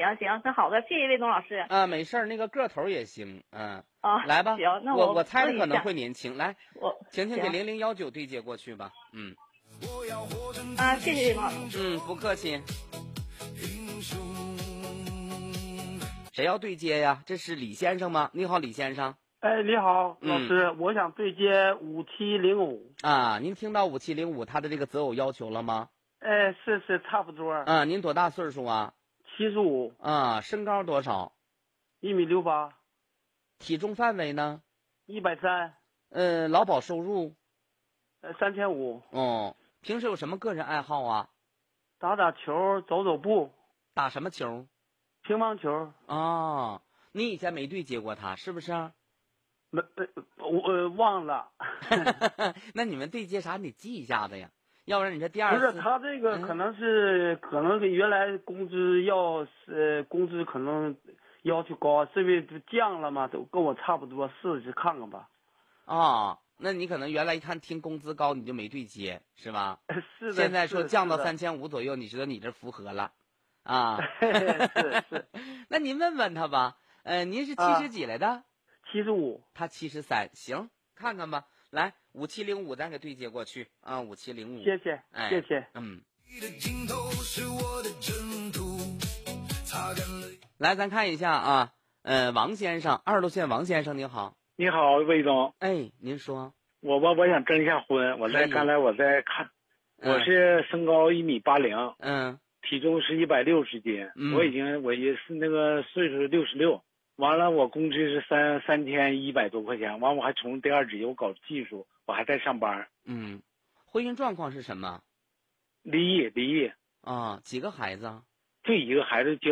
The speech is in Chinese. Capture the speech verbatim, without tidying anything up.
行行，那好的，谢谢魏东老师。 啊，没事儿，那个个头也行，嗯、 啊， 来吧， 行，那我我猜的可能问一下会年轻，来， 我晴晴给行零零幺九对接过去吧，嗯啊，谢谢魏东老师。 嗯，不客气。谁要对接呀？这是李先生吗？你好，李先生。 哎，你好， 嗯老师，我想对接五七零五。 啊，您听到五七零五他的这个择偶要求了吗？ 哎，是是差不多。 啊，您多大岁数啊？ 七十五， 啊，身高多少？ 一米六八， 体重范围呢？ 一百三， 呃，劳保收入？ 呃，三千五。 哦，平时有什么个人爱好啊？ 打打球，走走步， 打什么球？ 乒乓球。 哦，你以前没对接过他，是不是？ 没，呃，我呃忘了。 那你们对接啥？你得记一下子呀，要不然你这第二不次是他这个嗯可能是、可能是原来工资要呃工资可能要求高，这位就降了嘛，都跟我差不多，试试看看吧。 啊、那你可能原来一看听工资高，你就没对接，是吧？ 是的。 现在说是是的降到三千五左右，你知道你这符合了，啊？ 是是。 那您问问他吧。呃，您是七啊十几来的？ 七十五。 他七十三，行，看看吧。来，五七零五，咱给对接过去啊，五七零五。 谢谢， 哎， 谢谢。 嗯。来，咱看一下啊，呃，王先生，二路线王先生您好。 你好，魏总。 哎，您说。 我我我想征一下婚，我在可以刚才我在看， 嗯我是身高一米八零， 嗯体重是一百六十斤， 嗯我已经我也是那个岁数六十六，完了我工资是三三千一百多块钱，完我还从第二职业我搞技术，我还在上班。 嗯，婚姻状况是什么？ 离异离异， 啊，几个孩子啊？ 就一个孩子。